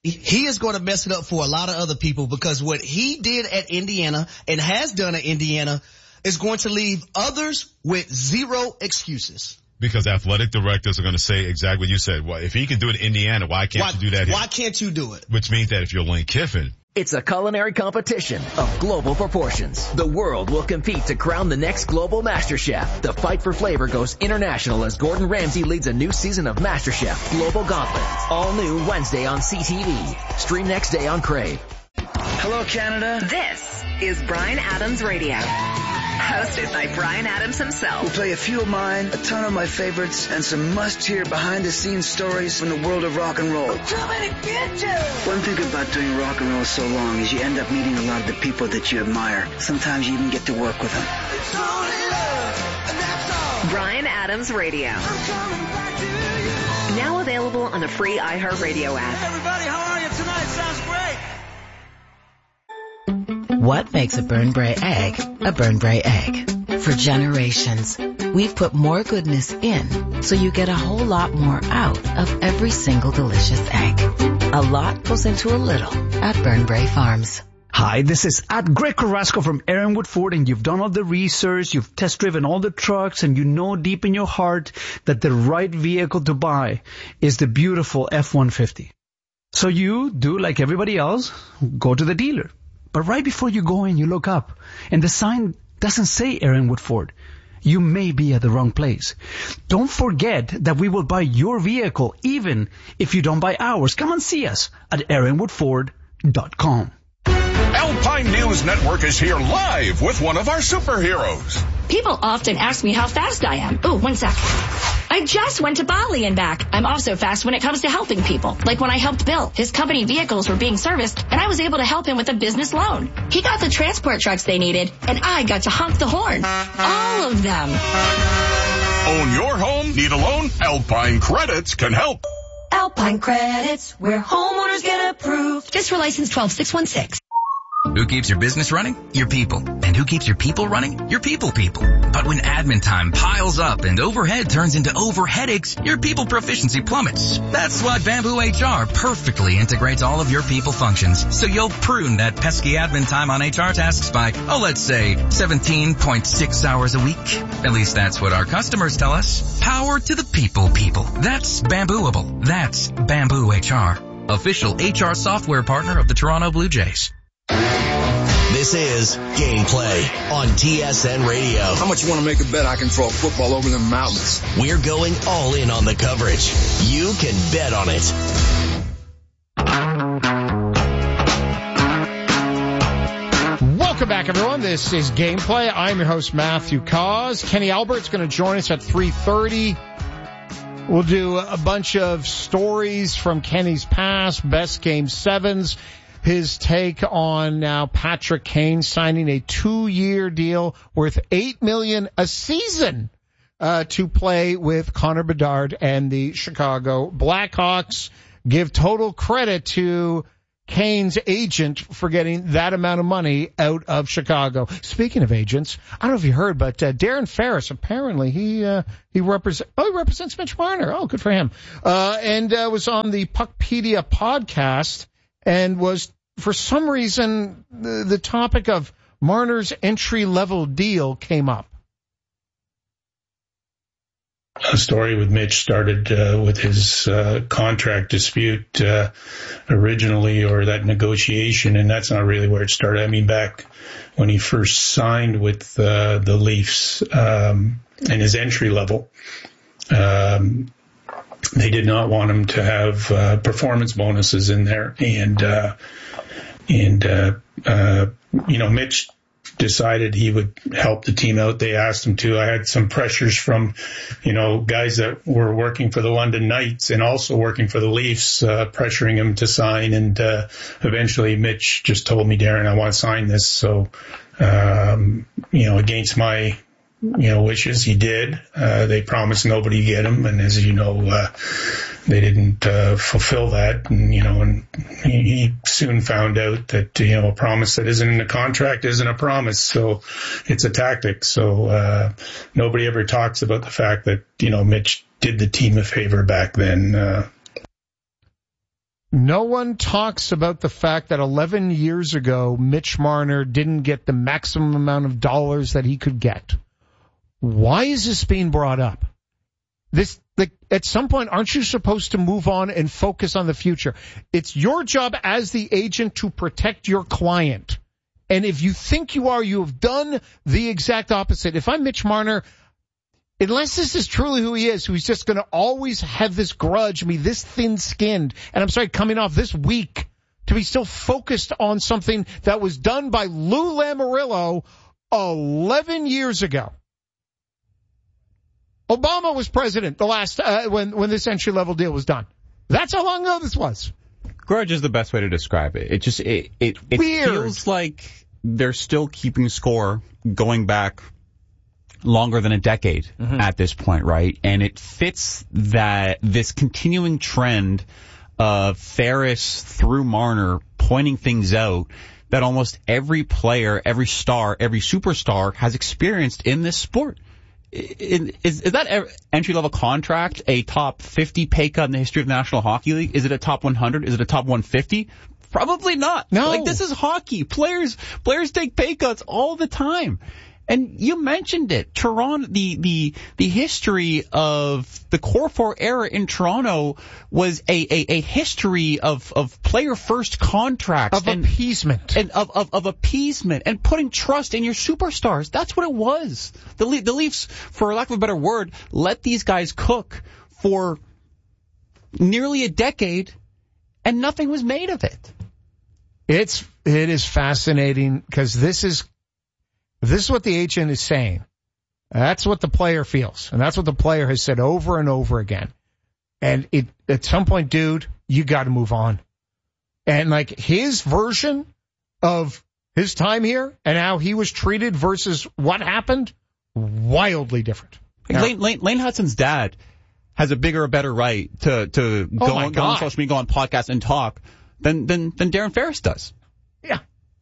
he is going to mess it up for a lot of other people, because what he did at Indiana and has done at Indiana is going to leave others with zero excuses. Because athletic directors are going to say exactly what you said. Well, if he can do it in Indiana, why can't you do that here? Why can't you do it? Which means that if you're Lane Kiffin, it's a culinary competition of global proportions. The world will compete to crown the next global Master Chef. The fight for flavor goes international as Gordon Ramsay leads a new season of Master Chef Global Gauntlet. All new Wednesday on CTV. Stream next day on Crave. Hello, Canada. This is Bryan Adams Radio. Hosted by Bryan Adams himself. We'll play a few of mine, a ton of my favorites, and some must-hear behind-the-scenes stories from the world of rock and roll. One thing about doing rock and roll so long is you end up meeting a lot of the people that you admire. Sometimes you even get to work with them. Bryan Adams Radio. Now available on the free iHeartRadio app. Everybody, how are you tonight? Sounds great. What makes a Burn Bray egg a Burn Bray egg? For generations, we've put more goodness in, so you get a whole lot more out of every single delicious egg. A lot goes into a little at Burn Bray Farms. Hi, this is Greg Carrasco from Aaronwood Ford, and you've done all the research, you've test driven all the trucks, and you know deep in your heart that the right vehicle to buy is the beautiful F-150. So you do like everybody else, go to the dealer. But right before you go in, you look up, and the sign doesn't say Aaronwood Ford. You may be at the wrong place. Don't forget that we will buy your vehicle even if you don't buy ours. Come and see us at AaronwoodFord.com. Alpine News Network is here live with one of our superheroes. People often ask me how fast I am. Oh, 1 sec. I just went to Bali and back. I'm also fast when it comes to helping people. Like when I helped Bill. His company vehicles were being serviced, and I was able to help him with a business loan. He got the transport trucks they needed, and I got to honk the horn. All of them. Own your home? Need a loan? Alpine Credits can help. Alpine Credits, where homeowners get approved. Just for license 12616. Who keeps your business running? Your people. And who keeps your people running? Your people. But when admin time piles up and overhead turns into overheadaches, your people proficiency plummets. That's why Bamboo HR perfectly integrates all of your people functions. So you'll prune that pesky admin time on HR tasks by, let's say 17.6 hours a week. At least that's what our customers tell us. Power to the people. That's Bambooable. That's Bamboo HR. Official HR software partner of the Toronto Blue Jays. This is Gameplay on TSN Radio. How much you want to make a bet I can throw a football over the mountains? We're going all in on the coverage. You can bet on it. Welcome back, everyone. This is Gameplay. I'm your host, Matthew Cause. Kenny Albert's going to join us at 3:30. We'll do a bunch of stories from Kenny's past, best Game 7s. His take on now Patrick Kane signing a 2-year deal worth $8 million a season to play with Connor Bedard and the Chicago Blackhawks. Give total credit to Kane's agent for getting that amount of money out of Chicago. Speaking of agents, I don't know if you heard, but Darren Ferris, apparently he represents Mitch Marner. Oh, good for him. And was on the Puckpedia podcast. And was, for some reason, the topic of Marner's entry-level deal came up. A story with Mitch started with his contract dispute originally, or that negotiation, and that's not really where it started. I mean, back when he first signed with the Leafs and his entry level, they did not want him to have performance bonuses in there, and Mitch decided he would help the team out. They asked him to. I had some pressures from, guys that were working for the London Knights and also working for the Leafs, pressuring him to sign. And eventually Mitch just told me, Darren, I want to sign this. So, against my wishes, he did. They promised nobody get him, and as you know, they didn't fulfill that. And and he soon found out that a promise that isn't in the contract isn't a promise, so it's a tactic. So nobody ever talks about the fact that Mitch did the team a favor back then. No one talks about the fact that 11 years ago, Mitch Marner didn't get the maximum amount of dollars that he could get. Why is this being brought up? At some point, aren't you supposed to move on and focus on the future? It's your job as the agent to protect your client. And if you think you are, you have done the exact opposite. If I'm Mitch Marner, unless this is truly who he is, who's just going to always have this grudge, be this thin-skinned, and I'm sorry, coming off this weak, to be still focused on something that was done by Lou Lamoriello 11 years ago. Obama was president the last when this entry-level deal was done. That's how long ago this was. Grudge is the best way to describe it. It just it feels like they're still keeping score going back longer than a decade at this point, right? And it fits this continuing trend of Ferris through Marner pointing things out that almost every player, every star, every superstar has experienced in this sport. Is that entry-level contract a top 50 pay cut in the history of the National Hockey League? Is it a top 100? Is it a top 150? Probably not. No. Like, this is hockey. Players take pay cuts all the time. And you mentioned it. Toronto, the history of the Core 4 era in Toronto was a history of player first contracts. Of appeasement. And of appeasement and putting trust in your superstars. That's what it was. The Leafs, for lack of a better word, let these guys cook for nearly a decade and nothing was made of it. It is fascinating because this is what the agent is saying. That's what the player feels. And that's what the player has said over and over again. And at some point, dude, you got to move on. And like his version of his time here and how he was treated versus what happened, wildly different. Lane Hudson's dad has a bigger, a better right to go on social media, go on podcasts and talk than Darren Ferris does. Yeah.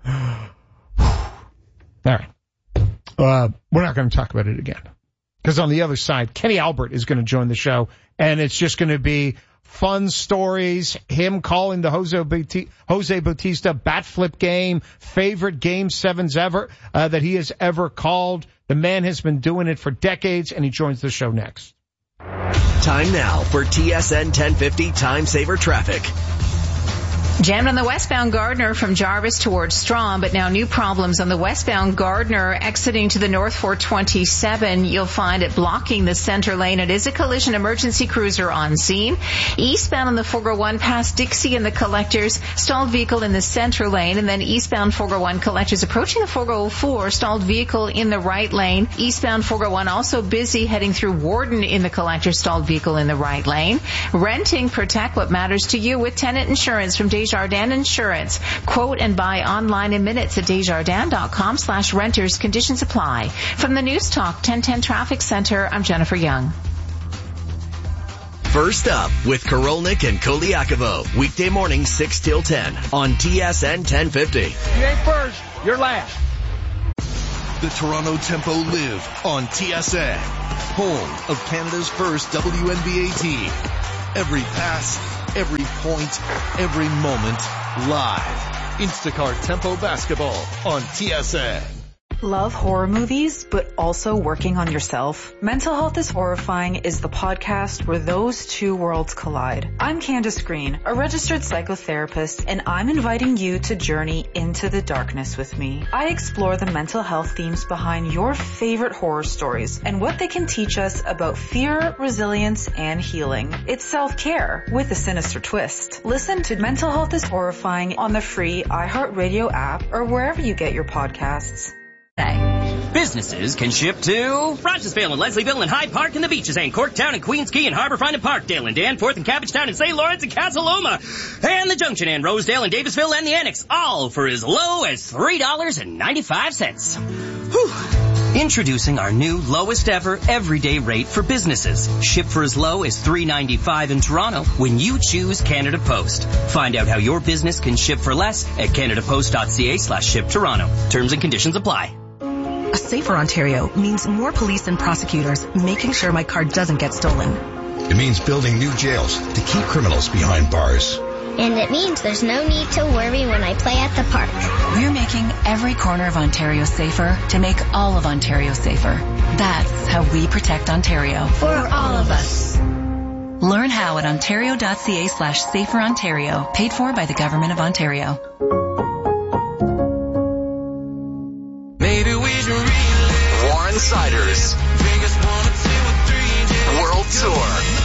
All right. We're not going to talk about it again. Because on the other side, Kenny Albert is going to join the show, and it's just going to be fun stories, him calling the Jose Bautista bat flip game, favorite Game 7s ever that he has ever called. The man has been doing it for decades, and he joins the show next. Time now for TSN 1050 Time Saver Traffic. Jammed on the westbound Gardner from Jarvis towards Strawn, but now new problems on the westbound Gardner exiting to the north 427. You'll find it blocking the center lane. It is a collision. Emergency crews are on scene. Eastbound on the 401 past Dixie and the collectors, stalled vehicle in the center lane, and then eastbound 401 collectors approaching the 404, stalled vehicle in the right lane. Eastbound 401 also busy heading through Warden in the collector, stalled vehicle in the right lane. Renting, protect what matters to you with tenant insurance from Desjardins Insurance. Quote and buy online in minutes at Desjardins.com/renters. Conditions apply. From the News Talk 1010 Traffic Center, I'm Jennifer Young. First up with Korolnik and Koliakovo. Weekday morning 6 till 10 on TSN 1050. You ain't first, you're last. The Toronto Tempo live on TSN, home of Canada's first WNBA team. Every pass, every point, every moment, live. Instacart Tempo Basketball on TSN. Love horror movies, but also working on yourself? Mental Health is Horrifying is the podcast where those two worlds collide. I'm Candace Green, a registered psychotherapist, and I'm inviting you to journey into the darkness with me. I explore the mental health themes behind your favorite horror stories and what they can teach us about fear, resilience, and healing. It's self-care with a sinister twist. Listen to Mental Health is Horrifying on the free iHeartRadio app or wherever you get your podcasts. Businesses can ship to Rochesville and Leslieville and Hyde Park and the Beaches and Corktown and Queens Quay and Harbourfront and Parkdale and Danforth and Cabbagetown and St. Lawrence and Casa Loma and the Junction and Rosedale and Davisville and the Annex, all for as low as $3.95. Whew. Introducing our new lowest ever everyday rate for businesses. Ship for as low as $3.95 in Toronto when you choose Canada Post. Find out how your business can ship for less at canadapost.ca/shiptoronto. Terms and conditions apply. A safer Ontario means more police and prosecutors making sure my car doesn't get stolen. It means building new jails to keep criminals behind bars. and it means there's no need to worry when I play at the park. We're making every corner of Ontario safer to make all of Ontario safer. That's how we protect Ontario. For all of us. Learn how at ontario.ca/saferontario, paid for by the Government of Ontario. Maybe we should relive Warren Siders World Tour.